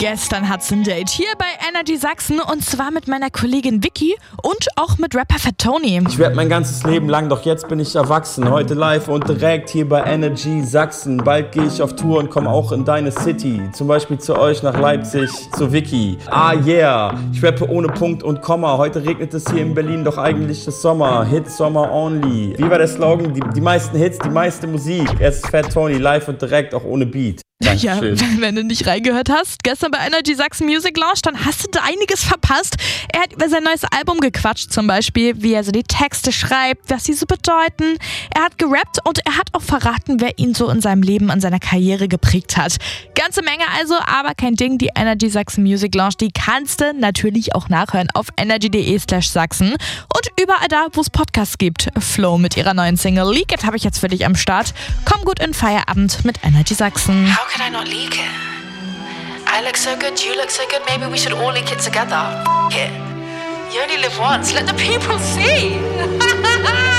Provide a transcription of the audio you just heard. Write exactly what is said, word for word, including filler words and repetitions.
Gestern hat's ein Date hier bei Energy Sachsen und zwar mit meiner Kollegin Vicky und auch mit Rapper Fat Tony. Ich werd mein ganzes Leben lang, doch jetzt bin ich erwachsen. Heute live und direkt hier bei Energy Sachsen. Bald gehe ich auf Tour und komme auch in deine City. Zum Beispiel zu euch nach Leipzig, zu Vicky. Ah yeah, ich rappe ohne Punkt und Komma. Heute regnet es hier in Berlin, doch eigentlich ist Sommer. Hits Sommer only. Wie war der Slogan? Die, die meisten Hits, die meiste Musik. Es ist Fat Tony, live und direkt, auch ohne Beat. Dankeschön. Ja, wenn du nicht reingehört hast, gestern bei Energy Sachsen Music Lounge, dann hast du da einiges verpasst. Er hat über sein neues Album gequatscht, zum Beispiel, wie er so die Texte schreibt, was sie so bedeuten. Er hat gerappt und er hat auch verraten, wer ihn so in seinem Leben, in seiner Karriere geprägt hat. Ganze Menge also, aber kein Ding. Die Energy Sachsen Music Lounge, die kannst du natürlich auch nachhören auf energy.de slash Sachsen und überall da, wo es Podcasts gibt. Flo mit ihrer neuen Single Leak It habe ich jetzt für dich am Start. Komm gut in Feierabend mit Energy Sachsen. How could I not leak it? I look so good, you look so good, maybe we should all leak it together. F it. You only live once, let the people see.